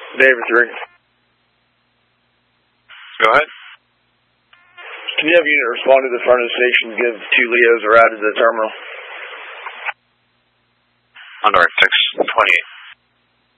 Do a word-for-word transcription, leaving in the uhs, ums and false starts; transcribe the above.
David three. Go ahead. Can you have a unit respond to the front of the station and give two Leos a ride to the terminal? On North six twenty-eight.